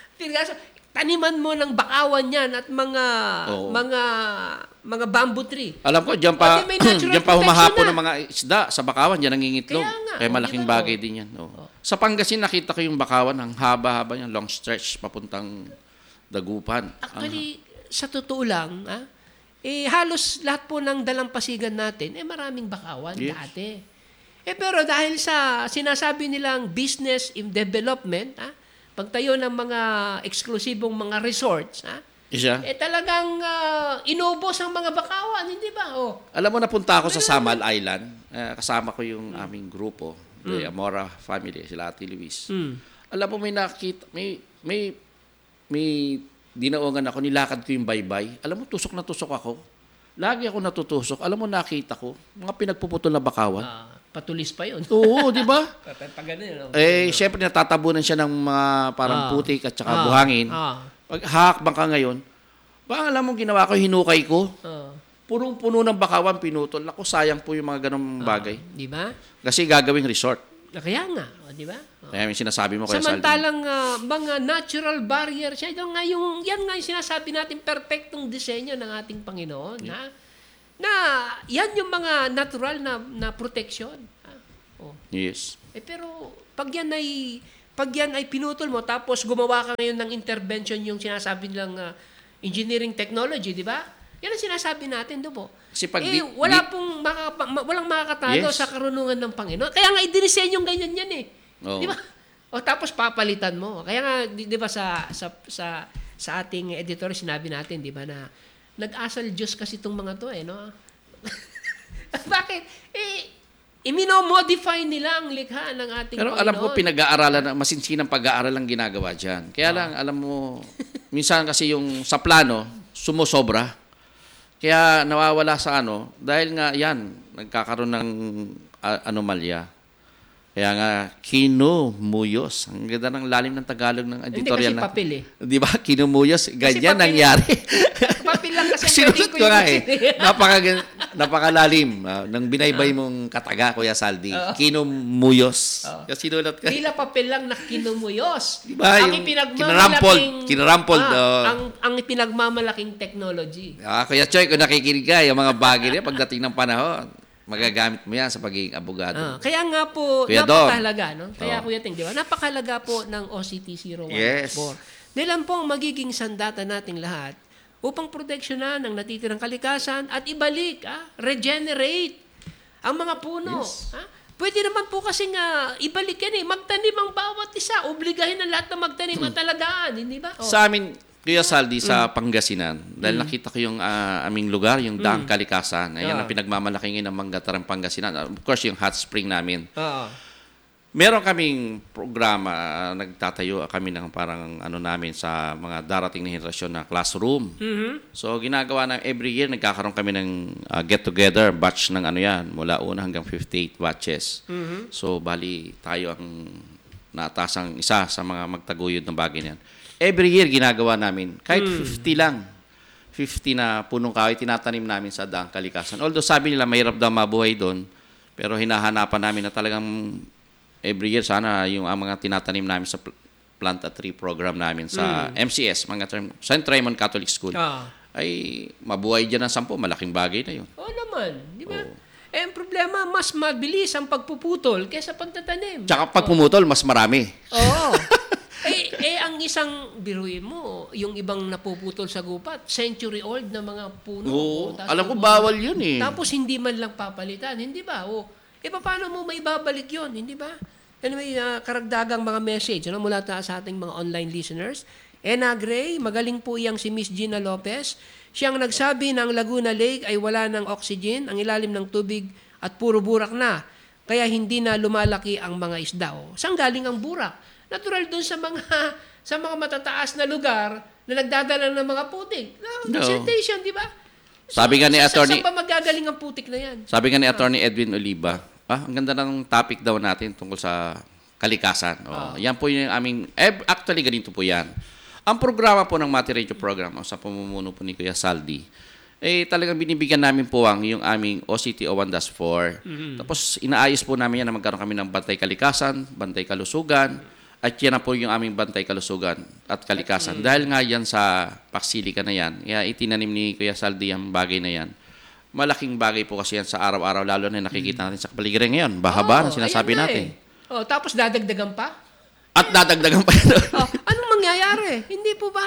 taniman mo ng bakawan yan at mga Oo. mga mga bamboo tree. Alam ko, diyan pa, Pati may natural diyan pa humahapon protection ng mga isda sa bakawan, diyan nangingitlog. Kaya nga, Kaya oh, malaking di ba, bagay oh. din yan. Oh. Sa Pangasinan, nakita ko yung bakawan, ang haba-haba niya, long stretch, papuntang Dagupan. Actually, sa totoo lang, ah, eh, halos lahat po ng dalampasigan natin, eh maraming bakawan Yes. dati. Eh pero dahil sa sinasabi nilang business in development, ah, pagtayo ng mga eksklusibong mga resorts, ah, Isa. eh talagang ah, inubos ang mga bakawan, hindi ba? Oh. Alam mo, napunta ako sa Samal Island. Eh, kasama ko yung aming grupo, the Amora family, sila Ate Luis. Mm. Alam mo, may nakita, may, may, may dinaungan ako, nilakad ko yung baybay. Alam mo, tusok na tusok ako. Lagi ako natutusok. Alam mo, nakita ko, mga pinagpuputol na bakawan. Ah, patulis pa yun. Oo, di ba? Pag ganun, no? Eh, syempre natatabunan siya ng mga parang Ah. putik at saka Ah. buhangin. Ah. Pag hakbang ka ngayon, ba alam mo ginawa ko, hinukay ko, Ah. punong-puno ng bakawan pinutol. Ako, sayang po yung mga ganong bagay. Di ba? Kasi gagawing resort. Ah, Kaya nga, oh, di ba? Oh. Kaya may sinasabi mo kaya Saldi. Samantalang ah, mga natural barrier siya, ito nga yung, yan nga yung sinasabi natin, perfectong disenyo ng ating Panginoon. Ha? Na yan yung mga natural na, na protection. Ha? Oh. Yes. Eh, pero pag yan ay pag yan ay pinutol mo tapos gumawa ka ngayon ng intervention yung sinasabi nilang ah, engineering technology, di ba? Yan ang sinasabi natin do po. Kasi pag eh, di- wala di- pong makaka- ma- walang makakatalo Yes. sa karunungan ng Panginoon. Kaya nga idinisenyo ganyan yan eh. Oo. Di ba? O tapos papalitan mo. Kaya nga di, di ba sa sa sa sa ating editor sinabi natin, di ba, na nag-asal Diyos kasi itong mga to eh, no? Bakit? Eh, imino-modify nila ang likha ng ating Pero Panginoon. alam ko, pinag-aaralan, masinsinang pag-aaral ang ginagawa dyan. Kaya lang, alam mo, minsan kasi yung sa plano, sumusobra. Kaya nawawala sa ano, dahil nga yan, nagkakaroon ng a- anomalya. Kaya nga, kinumuyos. Ang ganda ng lalim ng Tagalog ng Hindi editorial kasi na. papel eh. Di ba? Kinumuyos. Ganyan papel- nangyari. Papel lang kasi ang Sinusot pwedeng ko nga eh. kuyin. Napaka, napakalalim. Uh, nang binaybay mong kataga, Kuya Saldi. Kinumuyos. Kasi sinulat ka. Tila papel lang na kinumuyos. Diba, ang yung ipinagmamalaking- kinarampol, kinarampol, Ah, oh. ang, ang pinagmamalaking technology. Ah, Kuya Choy, kung nakikinig ka, yung mga bagay niya, pagdating ng panahon, magagamit mo yan sa pagiging abogado. Ah, kaya nga po, Kuya Dom. napakahalaga, no? Kaya Oh. Kuya Ting, di ba? Napakahalaga po ng O C T zero one Yes. four. Dahil lang po ang magiging sandata nating lahat upang proteksyonan ang natitirang kalikasan at ibalik, ah, regenerate ang mga puno. Ah? Pwede naman po kasi nga ibalik yan eh. Magtanim ang bawat isa. Obligahin ang lahat na magtanim at talagaan. Hindi ba? Oh. Sa amin, Kuya Saldi, sa Pangasinan, dahil nakita ko yung ah, aming lugar, yung Daang Kalikasan. Ayan Ah. ang pinagmamalaki ng Manggatarang Pangasinan. Of course, yung hot spring namin. Oo. Meron kaming programa, ah, nagtatayo kami ng parang ano namin sa mga darating na henerasyon na classroom. Mhm. So, ginagawa na every year, nagkakaroon kami ng ah, get-together, batch ng ano yan, mula una hanggang fifty-eight batches. So, bali, tayo ang naatasang isa sa mga magtaguyod ng bagay na yan. Every year, ginagawa namin, kahit fifty lang, fifty na punong kahoy, tinatanim namin sa Daang Kalikasan. Although sabi nila, mahirap daw mabuhay doon, pero hinahanapan namin na talagang every year, sana yung ang mga tinatanim namin sa pl- Plant a Tree program namin sa M C S, mga term, Saint Raymond Catholic School, Ah. ay mabuhay dyan ng sampu, malaking bagay na yun. Oo naman. Di ba? Oo. Eh, ang problema, mas mabilis ang pagpuputol kaysa pagtatanim. Tsaka pag pumutol, mas marami. Oo. eh, eh, ang isang, biruin mo, yung ibang napuputol sa gupat, century old na mga puno. Oo, Tapos alam ko puputol. bawal yun eh. Tapos hindi man lang papalitan, hindi ba? O, eh, paano mo maibabalik yun, hindi ba? Anyway, uh, karagdagang mga message ano, mula ta sa ating mga online listeners. Ena Gray, magaling po iyang si Miss Gina Lopez. Siyang nagsabi na ang Laguna Lake ay wala ng oxygen, ang ilalim ng tubig at puro burak na. Kaya hindi na lumalaki ang mga isda. O, saan galing ang burak? Natural dun sa mga sa mga matataas na lugar na nagdadala ng mga putik. No, No. vegetation, di ba? Sabi nga ni sa- Attorney- Saan ba magagaling ang putik na yan? Sabi nga ni Attorney Edwin Oliva, ah, ang ganda ng topic daw natin tungkol sa kalikasan. Oh, Yan po yung aming, eh, actually ganito po yan. Ang programa po ng Mati Radio Program, oh, sa pamumuno po ni Kuya Saldi, eh talagang binibigyan namin po ang yung aming O C T zero one dash four. Tapos inaayos po namin yan na magkaroon kami ng bantay kalikasan, bantay kalusugan, at yan na po yung aming bantay kalusugan at kalikasan. Dahil nga yan sa Paksilica na yan, kaya itinanim ni Kuya Saldi ang bagay na yan. Malaking bagay po kasi yan sa araw-araw, lalo na nakikita natin sa kapaligiran ngayon. Bahaba na Oo, sinasabi ayan na natin. eh. Oh, tapos dadagdagan pa? At dadagdagan pa yun. Oh, anong mangyayari? Hindi po ba?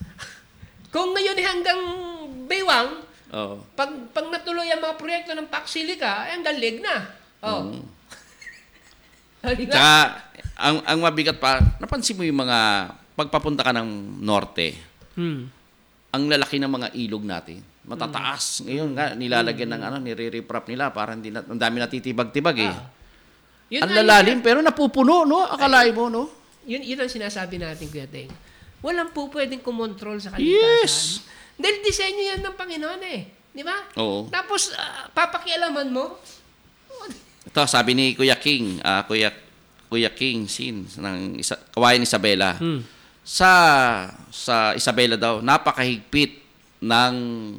Kung ngayon eh hanggang Baywang, Oo. pag, pag natuloy ang mga proyekto ng Paksilica, ay hanggang leg na. Oh. Di ba? Tsaka, ang, ang mabigat pa, napansin mo yung mga, pagpapunta ka ng norte, Hmm. ang lalaki ng mga ilog natin. Matataas. Ngayon nga, nilalagyan ng ano, nire-reprop nila para hindi na, ang dami natitibag-tibag eh. Ah. Yun Ang nga, lalalim, pero napupuno, no? Akalain mo, no? Yun, yun ang sinasabi natin, Kuya Teng. Walang po pwedeng kumontrol sa kalikasan. Yes! Dahil disenyo yan ng Panginoon eh. Di ba? Oo. Tapos, ah, papakialaman mo, Ito, sabi ni Kuya King, ah, Kuya, Kuya King Sin, ng isa, Kawayan Isabela. Sa, sa Isabela daw, napakahigpit ng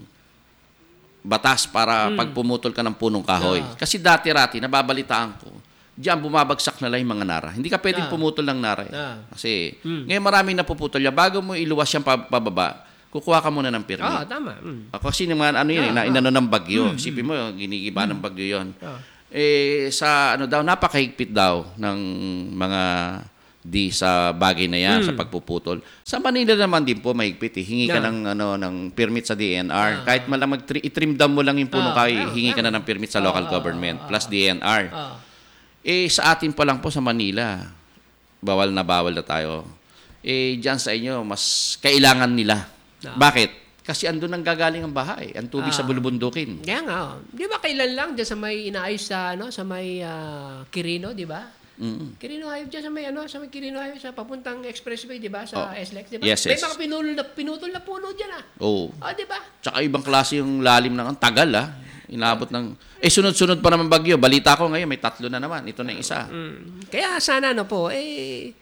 batas para pag pumutol ka ng punong kahoy. Ah. Kasi dati-rati, nababalitaan ko, diyan bumabagsak na lang yung mga nara. Hindi ka pwedeng Ah. pumutol ng nara. Eh. Ah. Kasi ngayon maraming napuputol yan. Bago mo iluwas yung pa- pababa, kukuha ka muna ng permit. ah, tama. Mm. Ako kasi naman ano yun, eh, na inano ng bagyo. Isipin mo, ginigiba ng bagyo yun. Ah. Eh, sa ano daw, napakahigpit daw ng mga di sa bagay na yan, sa pagpuputol. Sa Manila naman din po, mahigpit eh. Hingi ka Ah. ng, ano, ng permit sa D N R. Kahit man lang mag- i-trim down mo lang yung puno Ah. kayo, Ah, hingi ka na ng permit sa local Ah, government, ah, plus D N R. Ah. Eh, sa atin pa lang po sa Manila, bawal na bawal na tayo. Eh, dyan sa inyo, mas kailangan nila. Ah. Bakit? Kasi andun ang gagaling ang bahay, ang tubig sa Ah. bulubundukin. Kaya nga, oh. Di ba kailan lang dyan sa may inaayos sa, ano, sa may ah, Quirino, di ba? Mm. Quirino Highway dyan sa may, ano, sa may Quirino Highway sa papuntang expressway, di ba? Oh. Sa S L E X, di ba? Yes, May yes. mga pinutol na, pinutol na puno dyan, ah. Oo. Oh, di ba? Tsaka ibang klase yung lalim ng ang tagal, ah. Inabot ng... Eh, sunod-sunod pa naman bagyo. Balita ko ngayon, may tatlo na naman. Ito na yung isa. Mm. Kaya sana, ano po, eh,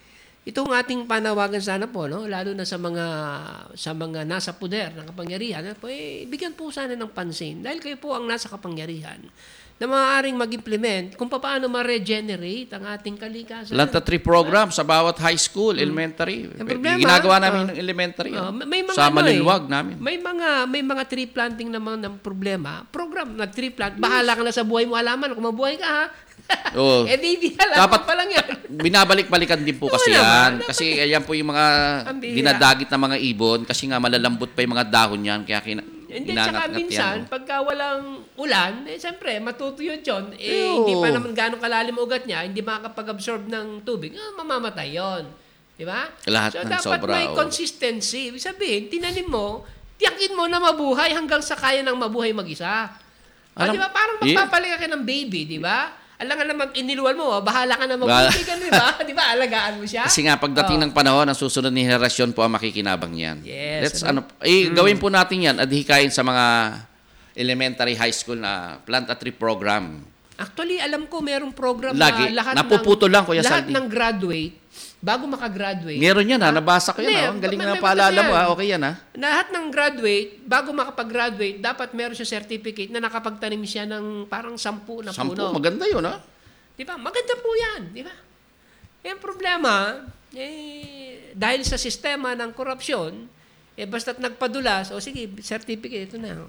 Ito ang ating panawagan sana po, no? Lalo na sa mga sa mga nasa puder ng kapangyarihan, eh, po, eh, bigyan po sana ng pansin dahil kayo po ang nasa kapangyarihan na maaaring mag-implement kung paano ma-regenerate ang ating kalikasan. Planta tree program sa bawat high school, elementary. Ang problema, Ginagawa namin oh, ng elementary. oh, oh. may mga sa ano Malinwag eh, namin. May mga may mga tree planting naman ng problema. Program na tree plant, bahala ka na sa buhay mo, alaman kung mabuhay ka ha. Oo. eh di, di alam Dapat pa lang yan. Binabalik-balikan din po kasi Oo yan. naman, Kasi ayan po yung mga Ang bihira. dinadagit na mga ibon kasi nga malalambot pa yung mga dahon yan. Kaya kina, Hindi, tsaka inangat-ngat minsan, yan. oh. pagka walang ulan, eh, siyempre, matutuyod yun. Eh, Oo. hindi pa naman gano'ng kalalim ang ugat niya, hindi makakapag-absorb ng tubig, ah, mamamatay yun. Di ba? Lahat so, ng dapat sobra, may oo. consistency. Ibig sabihin, tinanim mo, tiyakin mo na mabuhay hanggang sa kaya ng mabuhay mag-isa. Ah, Alam- di ba? Parang Yeah. magpapalika ka ng baby, di ba? Alam nga naman, iniluwal mo, oh, bahala ka na Bahala. mabuhay ka, di ba? Di ba? Alagaan mo siya. Kasi nga, pagdating Oh. ng panahon, ang susunod ni henerasyon po ang makikinabang niyan. Yes, Let's, ano? ano, eh, gawin po natin yan at hikayin sa mga elementary high school na plant a tree program. Actually, alam ko merong program Lagi. na lahat Napuputol ng, lang, Kuya lahat Saldi. ng graduate, bago makagraduate, Meron yan ha, nabasa ko yan Hindi, ha. Ang galing may- na may paalala maganda mo yan. ha. Okay yan ha. lahat ng graduate, bago makapag-graduate, dapat meron siya certificate na nakapagtanim siya ng parang sampu na Sampu, puno. maganda yun ha. Di ba? Maganda po yan. Di ba? Eh, ang problema, eh, dahil sa sistema ng korupsyon, eh, basta't nagpadulas, o sige, certificate, ito na.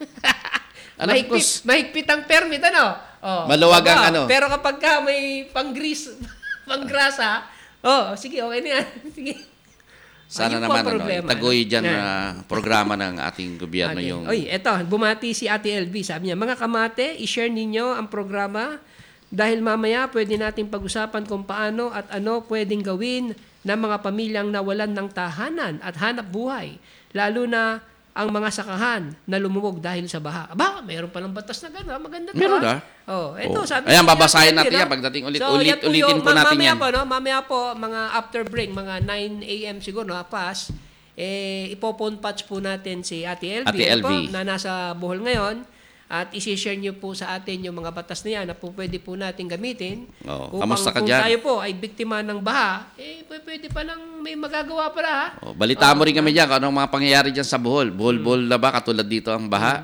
Alam ko, mahigpit, s- mahigpit ang permit, ano? Oh, Maluwag ang aba, ano. Pero kapag ka may panggris, panggrasa, oh, sige, okay na yan. Sige. Sana Ayun po ang naman ano, problema, itagoy ano? dyan Yan. na programa ng ating gobyerno Okay. yung... Oy, eto, bumati si Ate L V. Sabi niya, mga kamate, i-share ninyo ang programa dahil mamaya pwede nating pag-usapan kung paano at ano pwedeng gawin ng mga pamilyang nawalan ng tahanan at hanap buhay. Lalo na ang mga sakahan na lumuwog dahil sa baha. Aba, mayroon palang batas na gano'n. Maganda to. Meron ah. ah? Oh, eto, Oh. sabi Ayan, ni babasahin Ate L V, natin no? yan pagdating ulit. So, ulit yan po ulitin yung- po natin mamaya yan. po, no? Mamaya po, mga after break, mga nine a.m. siguro, no? Pas, eh, ipopon patch po natin si Ate L V, Ate ano L V. po, na nasa Bohol ngayon. At isi-share niyo po sa atin yung mga batas na yan na po pwede po natin gamitin. Oo, Upang kamusta ka kung dyan? tayo po ay biktima ng baha, eh p- pwede pa lang may magagawa pala ha. Oh, balita mo rin kami dyan kung anong mga pangyayari dyan sa Bohol. Bohol-bohol na ba katulad dito ang baha?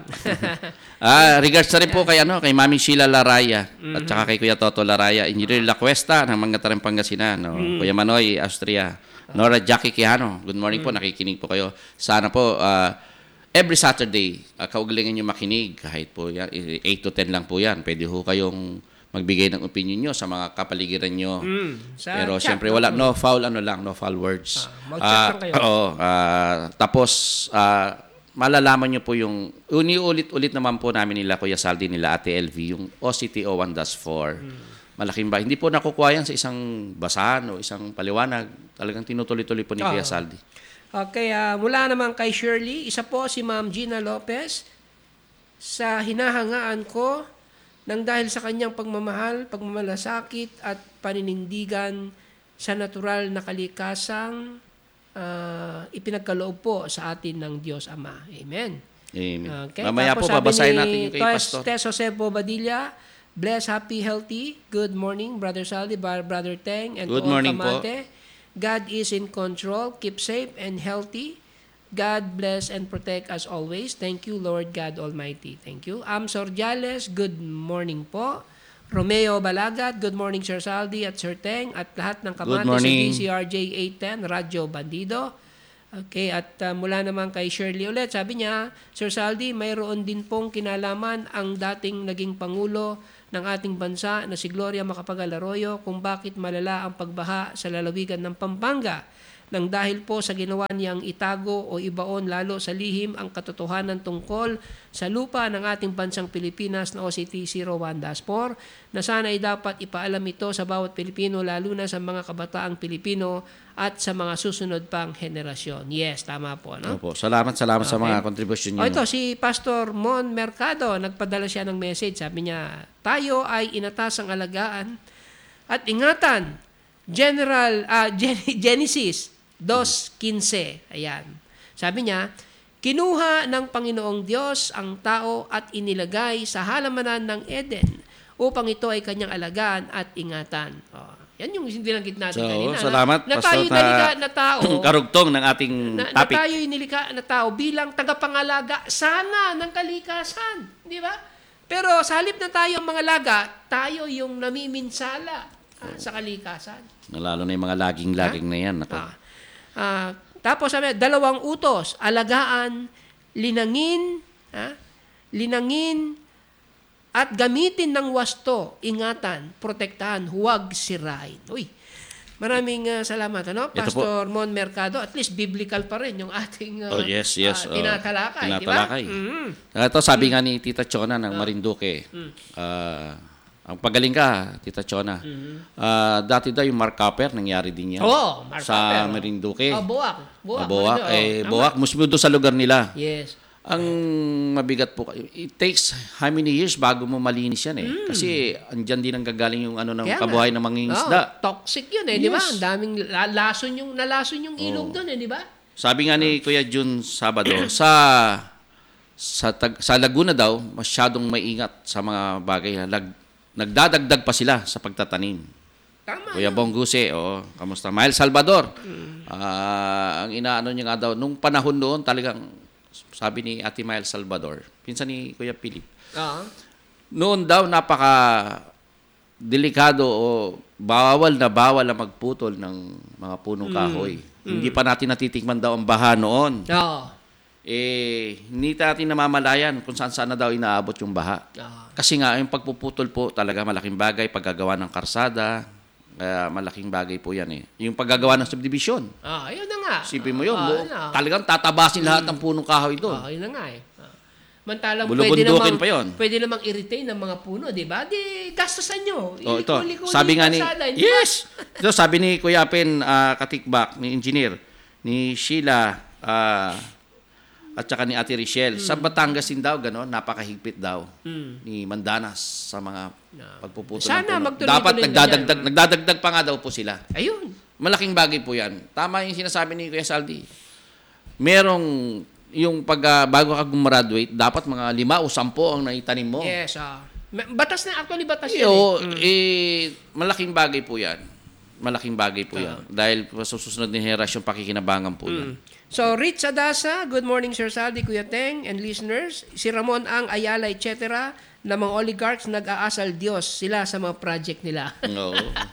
ah, regards na rin po kay, ano, kay Mami Sheila Laraya at saka kay Kuya Toto Laraya. Engineer La Cuesta ng Mangatarang Pangasinan. No? Kuya Manoy, Austria. Nora Jackie Quijano, good morning po. Nakikinig po kayo. Sana po, ah, every Saturday, uh, kaugalingan nyo makinig. Kahit po yan, eight to ten lang po yan. Pwede ho kayong magbigay ng opinion nyo sa mga kapaligiran nyo. Mm, sa Pero chat, siyempre no? wala, no foul ano lang, no foul words. Ah, mag-chat Ah, lang kayo. Oo. ah, tapos, ah, malalaman nyo po yung, uni-ulit-ulit naman po namin nila, Kuya Saldi, nila Ate L V, yung O C T O one dash four. Malaking ba? Hindi po nakukuha yan sa isang basahan o isang paliwanag. Talagang tinutuloy-tuloy po ni Ah. Kuya Saldi. Okay, ah, mula naman kay Shirley, isa po si Ma'am Gina Lopez. Sa hinahangaan ko, nang dahil sa kanyang pagmamahal, pagmamalasakit at paninindigan sa natural na kalikasang ah, ipinagkaloob po sa atin ng Diyos Ama. Amen. Amen. Okay. Mamaya Tapos po sabi babasahin ni natin yung kay Tes- Pastor. Tes Jose Bobadilla, bless, happy, healthy. Good morning, Brother Saldi, Bar- Brother Teng, and Good to all morning po. Kamate. God is in control. Keep safe and healthy. God bless and protect us always. Thank you, Lord God Almighty. Thank you. Am Sordiales, good morning po. Romeo Balagat, good morning, Sir Saldi at Sir Teng, at lahat ng kamate Good sa D morning. C R J eight ten, Radyo Bandido. Okay, at uh, mula naman kay Shirley ulit, sabi niya, Sir Saldi, mayroon din pong kinalaman ang dating naging Pangulo ng ating bansa na si Gloria Macapagal Arroyo kung bakit malala ang pagbaha sa lalawigan ng Pampanga nang dahil po sa ginawa niyang itago o ibaon lalo sa lihim ang katotohanan tungkol sa lupa ng ating bansang Pilipinas na O C T zero one dash four na sana ay dapat ipaalam ito sa bawat Pilipino lalo na sa mga kabataang Pilipino at sa mga susunod pang henerasyon. Yes, tama po. No? Opo. Salamat, salamat sa Okay. mga contribution O nyo. ito, si Pastor Mon Mercado, nagpadala siya ng message. Sabi niya, tayo ay inatasang alagaan at ingatan. General, ah, Gen- Genesis two fifteen. Ayan. Sabi niya, kinuha ng Panginoong Diyos ang tao at inilagay sa halamanan ng Eden upang ito ay kanyang alagaan at ingatan. O, Yan yung binanggit natin So, kanina. salamat, na, na tayo Pastor, nalika na- na tao. Karugtong ng ating na, na topic. tayo nilika na tao bilang tagapangalaga sana ng kalikasan. Di ba? Pero sa halip na tayo ang mga laga, tayo yung namiminsala ah, sa kalikasan. Lalo na yung mga laging-laging na yan. Ako. Ah, ah, tapos sabi, dalawang utos, alagaan, linangin, ah, linangin, at gamitin ng wasto, ingatan, protektahan, huwag sirain. Uy, maraming uh, salamat, ano? Ito Pastor Mon Mercado. At least biblical pa rin yung ating uh, Oh, yes, yes. uh, Oh, tinatalakay, di ba? tinatalakay. Mhm. Ito, sabi nga ni Tita Chona ng Marinduque, ah, ang pagaling ka, Tita Chona. Ah, dati daw yung Mark Copper, nangyari din yan. Oo, Mark sa Copper, oh. Marinduque. Oh, buwak. Buwak. Ah, Boak. Ano, Eh, tama. Boak, musmo doon sa lugar nila. Yes. Ang mabigat po, it takes how many years bago mo malinis yan eh. Kasi andyan din ang gagaling yung ano ng Kaya kabuhay nga. ng mga Oh, isda. toxic yun eh, di ba? Yes. Ang daming la- lason yung, nalason yung ilog doon eh, di ba? Sabi nga ni Kuya Jun Sabado, sa sa, tag, sa Laguna daw, masyadong maingat sa mga bagay. Lag, nagdadagdag pa sila sa pagtatanim. Tama. Kuya Bongguse, oo, kamusta? Miles Salvador, ah, ang inaano niya nga daw, nung panahon noon talagang, sabi ni Ate Miles Salvador, pinsan ni Kuya Philip, Oo. noon daw napaka delikado o bawal na bawal na magputol ng mga punong kahoy. Hindi pa natin natitikman daw ang baha noon. Oo. Eh, hindi natin namamalayan kung saan saan na daw inaabot yung baha. Oo. Kasi nga, yung pagpuputol po talaga malaking bagay, paggagawa ng karsada, kaya malaking bagay po yan eh. Yung paggagawa ng subdivision. Ah, ayun na nga. Sipin mo yun, Ah, buo- ayun na. talagang tatabasin lahat ng punong kahoy doon. Ah, ayun na nga eh. Ah. Mantalang pwede Bulubundukin namang, pa yun. pwede namang i-retain ng mga puno, di ba? Di, gastusan nyo. Oh, ito. Ilikuli-kuli Sabi nga ni kalsada, di ba? Yes. Ito sabi ni Kuya Pen ah, Katikbak, ni engineer, ni Sheila ah, at saka ni Ate Richelle. Sa Batangas din daw gano'n, napakahigpit daw ni Mandanas sa mga pagpuputol Sana ng puno. magtuloy-tuloy Dapat na nagdadagdag, nagdadagdag pa nga daw po sila. Ayun. Malaking bagay po 'yan. Tama 'yung sinasabi ni Kuya Saldi. Merong yung pag ah, bago ka gumraduate, dapat mga lima o sampo ang naitanim mo. Yes. Ah. Ma- Batas na, actually batas Eh, yan oo, eh. eh, malaking bagay po yan. Malaking bagay po yan. Dahil sa susunod na henerasyon, pakikinabangan po yan. So, Rich Adasa, good morning Sir Saldi, Kuya Teng, and listeners. Si Ramon Ang, Ayala, et cetera na mga oligarchs nag-aasal Diyos sila sa mga project nila. Oo.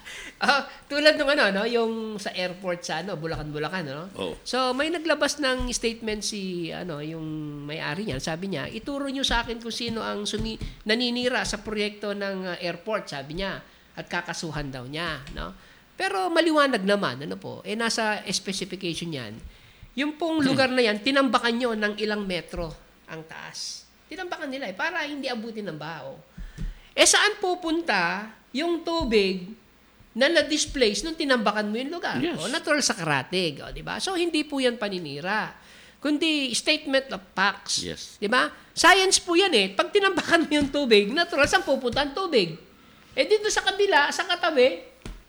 Ah, tulad ng ano, no, yung sa airport sa ano, Bulacan-Bulacan, no? Oo. So, may naglabas ng statement si ano, yung may-ari niyan. Sabi niya, ituro niyo sa akin kung sino ang sumi- naninira sa proyekto ng uh, airport, sabi niya, at kakasuhan daw niya, no? Pero maliwanag naman, ano po, eh nasa specification niyan. Yung pong lugar na yan, tinambakan nyo ng ilang metro ang taas. Tinambakan nila eh, para hindi abutin ng bao. Eh saan pupunta yung tubig na na-displace nung tinambakan mo yung lugar? Yes. O, natural sa karatig, o, di ba? So, hindi po yan paninira. Kundi statement of facts. Yes. Di ba? Science po yan eh. Pag tinambakan mo yung tubig, natural, saan pupunta ang tubig? Eh dito sa kabila, sa katabi,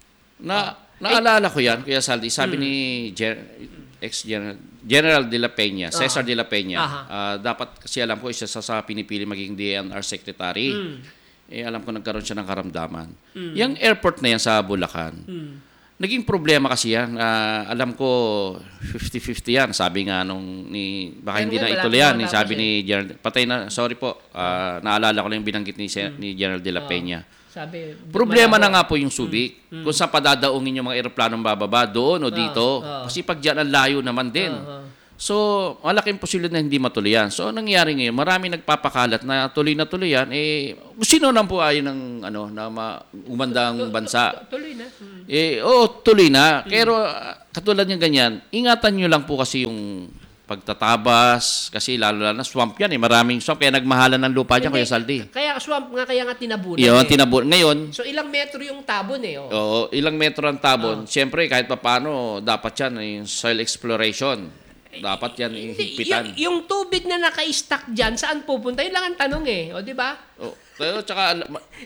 Na, naalala ko yan, Kuya Saldi. Sabi ni Gen- ex-General General de la Peña, Cesar de la Peña, Aha. ah, dapat kasi alam ko, isa sa, sa pinipili maging D N R Secretary. Eh, alam ko nagkaroon siya ng karamdaman. Yung airport na yan sa Bulacan, naging problema kasi yan. Ah, alam ko, fifty-fifty yan. Sabi nga nung, ni, baka Pero hindi na wala ituloy pa yan. Eh, matapos sabi eh. ni General, patay na, sorry po, ah, naalala ko lang yung binanggit ni, Se- ni General de la Peña. sabi, Problema na malabo. nga po yung Subic. Kung saan padadaungin yung mga eroplanong bababa, doon o dito. ah. Kasi pag dyan, ang layo naman din. Ah, ah. So, malaking posibilidad na hindi matuloy yan. So, anong nangyari ngayon? Marami nagpapakalat na tuloy na tuloy yan. Eh, sino nang po ayaw ng ano, na ma- umandang bansa? Tuloy na. Hmm. Eh, oo, tuloy na. Pero ah, katulad ng ganyan, ingatan nyo lang po kasi yung pagtatabas. Kasi lalo lalo na swamp yan eh. Maraming swamp. Kaya nagmahalan ng lupa dyan, Hindi, Kuya Saldi. Kaya swamp nga, kaya nga tinabunan. Yun, eh. tinabon. Ngayon, So ilang metro yung tabon eh. Oh. oo, ilang metro ang tabon. Siyempre, kahit pa paano, dapat yan, yung soil exploration. Dapat yan higpitan. Y- yung tubig na naka-stack dyan, saan pupunta? Yun lang ang tanong eh. O, di ba? Oh, pero tsaka, al- ma-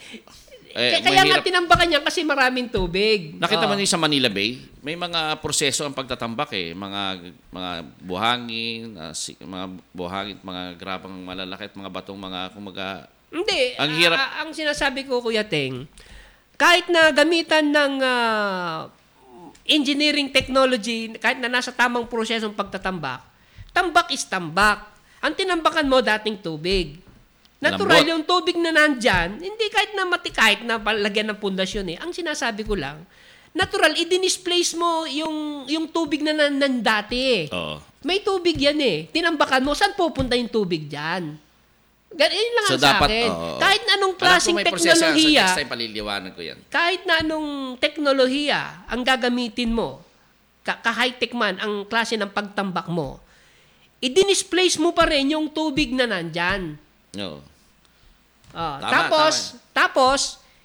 Kaya eh, kaya nga mahirap. tinambakan niya kasi maraming tubig. Nakita Oh. mo niyo sa Manila Bay, may mga proseso ang pagtatambak eh. Mga mga buhangin, ah, si- mga buhangin, mga grabang malalaki at mga batong mga kumaga. Hindi. Ang hirap. a- a- ang sinasabi ko, Kuya Teng, kahit na gamitan ng ah, engineering technology, kahit na nasa tamang prosesong pagtatambak, tambak is tambak. Ang tinambakan mo dating tubig. Natural Lambot. yung tubig na nandyan, hindi kahit na mati, kahit na palagyan ng pundasyon eh. Ang sinasabi ko lang, natural, i-displace mo yung, yung tubig na nan, nan dati eh. Oo. May tubig yan eh. Tinambakan mo, saan pupunta yung tubig dyan? Ganun lang So ang sa dapat, akin. oo. Kahit na anong Alam ko klaseng may proseso yan. So teknolohiya, next time paliliwanag ko yan. kahit na anong teknolohiya ang gagamitin mo, ka- ka-high-tech man ang klase ng pagtambak mo, i-displace mo pa rin yung tubig na nandyan. Oo. Oh, Tama, tapos, tapos,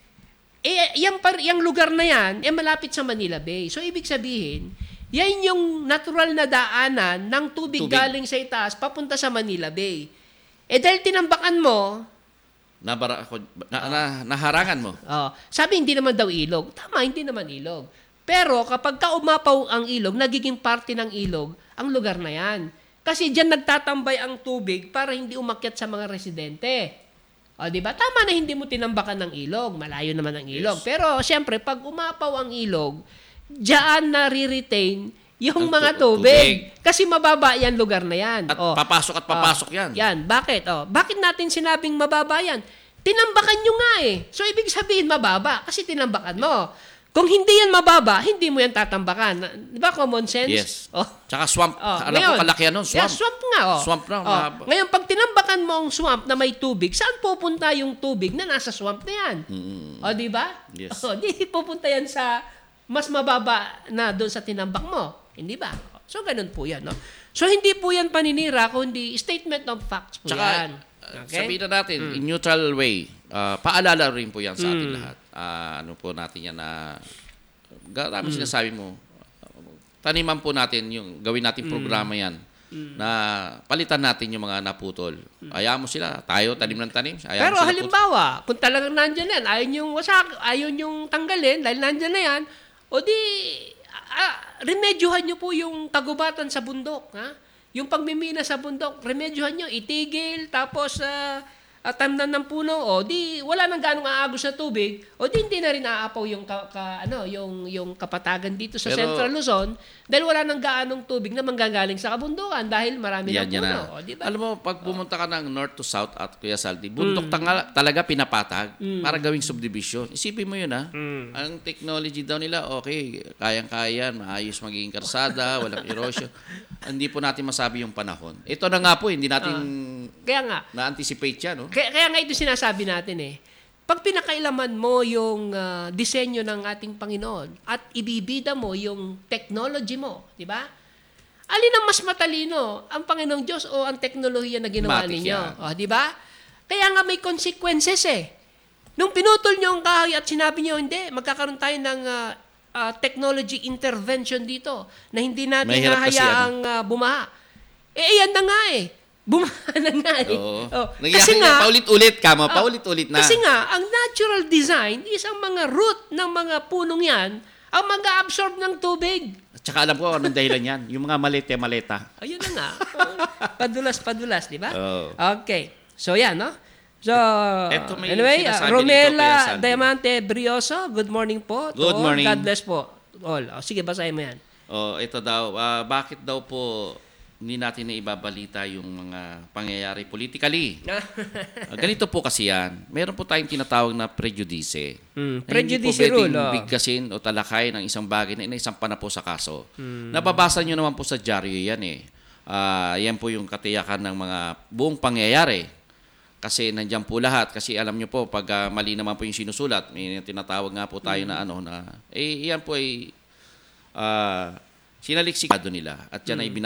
eh, yung, par, yung lugar na yan, eh, malapit sa Manila Bay. So, ibig sabihin, yan yung natural na daanan ng tubig, Tubig. galing sa itaas papunta sa Manila Bay. Eh, dahil tinambakan mo, Nabara ako, na, na, naharangan mo. oh, sabi hindi naman daw ilog. Tama, hindi naman ilog. Pero kapag ka umapaw ang ilog, nagiging parte ng ilog ang lugar na yan. Kasi diyan nagtatambay ang tubig para hindi umakyat sa mga residente. O, di ba? Tama na hindi mo tinambakan ng ilog. Malayo naman ang ilog. Yes. Pero, siyempre, pag umapaw ang ilog, diyan na-retain yung Ang mga tu- tubig. Kasi mababa yan lugar na yan. At O, papasok at papasok o, yan. Yan. Bakit? O, bakit natin sinabing mababa yan? Tinambakan nyo nga eh. So, ibig sabihin mababa kasi tinambakan mo. Kung hindi yan mababa, hindi mo yan tatambakan. Di ba common sense? Yes. Oh. Tsaka swamp. Oh, Alam ko kalakihan nun, swamp. Yeah, swamp nga. Oh. Swamp na, Oh. mahaba. Ngayon, pag tinambakan mo ang swamp na may tubig, saan pupunta yung tubig na nasa swamp na yan? O, di ba? Yes. O, di pupunta yan sa mas mababa na doon sa tinambak mo. Hindi ba? So, ganun po yan. No? So, hindi po yan paninira, kundi statement of facts po Tsaka, yan. uh, Okay? sabihin na natin, in neutral way, uh, paalala rin po yan sa ating lahat. Uh, ano po natin yan na, uh, tama sinasabi mo, uh, taniman po natin, yung gawin natin programa yan, na palitan natin yung mga naputol. Ayaw mo sila, tayo, tanim ng tanim. Ayaw Pero mo sila halimbawa, kung talagang nandyan yan, ayaw yung wasak, ayaw yung tanggalin, dahil nandyan na yan, o di, ah, remedyohan nyo po yung kagubatan sa bundok. Ha? Yung pagmimina sa bundok, remedyohan nyo, itigil, tapos uh, uh, tamnan ng puno, o di, wala nang ganong aagos na tubig, o di hindi na rin aapaw yung, ka, ka- ano, yung, yung kapatagan dito sa Pero- Central Luzon, dahil wala nang gaanong tubig na manggagaling sa kabundukan dahil marami Yan, ng yan puno. na. O, di ba? Alam mo, pag pumunta ka ng north to south at Kuya Saldi, bundok tanga, talaga pinapatag para gawing subdivision. Isipin mo yun, ha? Ang technology daw nila, okay, kayang-kaya, maayos magiging karsada, walang erosion. Hindi po natin masabi yung panahon. Ito na nga po, hindi natin Kaya nga, na-anticipate yan, no? Kaya, kaya nga ito sinasabi natin eh. Pag pinakailaman mo yung ah, disenyo ng ating Panginoon at ibibida mo yung technology mo, di ba? Alin ang mas matalino, ang Panginoong Diyos o ang teknolohiya na ginawa Matik ninyo? yan. O, di ba? Kaya nga may consequences eh. Nung pinutol nyo ang kahoy at sinabi nyo, hindi, magkakaroon tayo ng ah, ah, technology intervention dito na hindi natin Mahirap kasi, hahayaang ah, bumaha. Eh, yan na nga eh. Bumaha na nga eh. Oo. Oh, Nangyayari kasi nga, nga, paulit-ulit, kama, Ah, paulit-ulit na. Kasi nga, ang natural design is ang mga root ng mga punong yan ang mag-absorb ng tubig. At saka alam ko anong dahilan yan. Yung mga malete-maleta. Ayun na nga. Oh, padulas-padulas, di ba? Oo. Okay. So, yan, no? So, Eto, may anyway, uh, sinasabi dito, Kuya Romela Saldi. Diamante Brioso, good morning po. to Good all. morning. God bless po. All. O, sige, basahin mo yan. Oh, ito daw, ah, bakit daw po hindi natin na ibabalita yung mga pangyayari politically? Ah, ganito po kasi yan. Meron po tayong tinatawag na prejudice. Mm, Na prejudice hindi po rule, pwedeng oh. bigkasin o talakay ng isang bagay na inaisampan na po sa kaso. Hmm. Nababasa nyo naman po sa dyaryo yan eh. Ah, yan po yung katiyakan ng mga buong pangyayari. Kasi nandiyan po lahat. Kasi alam nyo po, pag ah, mali naman po yung sinusulat, may tinatawag nga po tayo na ano na, eh yan po ay ah, sinaliksik nila. At yan ay